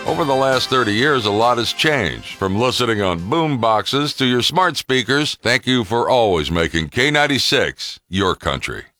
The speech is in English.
Over the last 30 years, a lot has changed. From listening on boom boxes to your smart speakers, thank you for always making K96 your country.